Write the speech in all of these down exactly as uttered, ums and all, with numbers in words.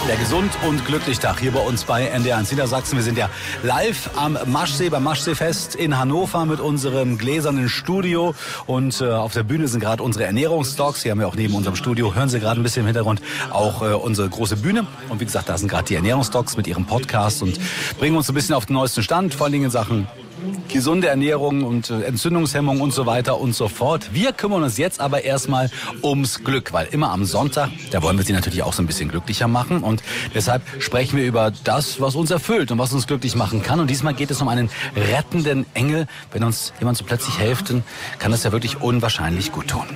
Der Gesund und glücklich Tag hier bei uns bei N D R eins Niedersachsen. Wir sind ja live am Maschsee, beim Maschseefest in Hannover mit unserem gläsernen Studio. Und äh, auf der Bühne sind gerade unsere Ernährungsdocs. Hier haben wir auch neben unserem Studio, hören Sie gerade ein bisschen im Hintergrund, auch äh, unsere große Bühne. Und wie gesagt, da sind gerade die Ernährungsdocs mit ihrem Podcast und bringen uns ein bisschen auf den neuesten Stand, vor allen Dingen in Sachen gesunde Ernährung und Entzündungshemmung und so weiter und so fort. Wir kümmern uns jetzt aber erstmal ums Glück, weil immer am Sonntag, da wollen wir Sie natürlich auch so ein bisschen glücklicher machen und deshalb sprechen wir über das, was uns erfüllt und was uns glücklich machen kann. Und diesmal geht es um einen rettenden Engel. Wenn uns jemand so plötzlich hilft, dann kann das ja wirklich unwahrscheinlich gut tun.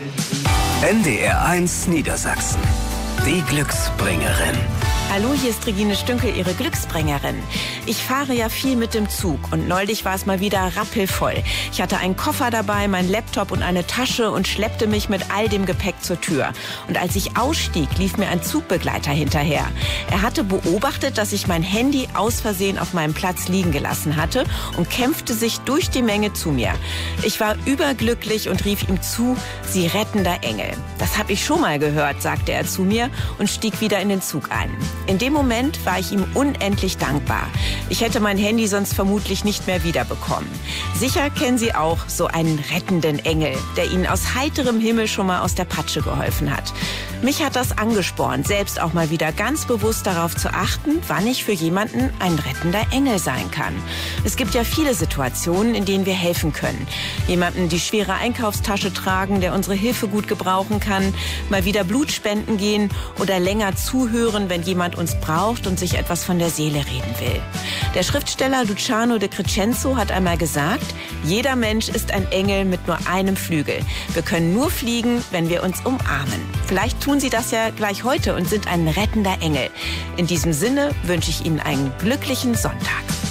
N D R eins Niedersachsen. Die Glücksbringerin. Hallo, hier ist Regine Stünkel, Ihre Glücksbringerin. Ich fahre ja viel mit dem Zug und neulich war es mal wieder rappelvoll. Ich hatte einen Koffer dabei, meinen Laptop und eine Tasche und schleppte mich mit all dem Gepäck zur Tür. Und als ich ausstieg, lief mir ein Zugbegleiter hinterher. Er hatte beobachtet, dass ich mein Handy aus Versehen auf meinem Platz liegen gelassen hatte und kämpfte sich durch die Menge zu mir. Ich war überglücklich und rief ihm zu, Sie rettender Engel. Das habe ich schon mal gehört, sagte er zu mir und stieg wieder in den Zug ein. In dem Moment war ich ihm unendlich dankbar. Ich hätte mein Handy sonst vermutlich nicht mehr wiederbekommen. Sicher kennen Sie auch so einen rettenden Engel, der Ihnen aus heiterem Himmel schon mal aus der Patsche geholfen hat. Mich hat das angespornt, selbst auch mal wieder ganz bewusst darauf zu achten, wann ich für jemanden ein rettender Engel sein kann. Es gibt ja viele Situationen, in denen wir helfen können. Jemanden die schwere Einkaufstasche tragen, der unsere Hilfe gut gebrauchen kann, mal wieder Blut spenden gehen oder länger zuhören, wenn jemand uns braucht und sich etwas von der Seele reden will. Der Schriftsteller Luciano de Crescenzo hat einmal gesagt, jeder Mensch ist ein Engel mit nur einem Flügel. Wir können nur fliegen, wenn wir uns umarmen. Vielleicht tun Sie das ja gleich heute und sind ein rettender Engel. In diesem Sinne wünsche ich Ihnen einen glücklichen Sonntag.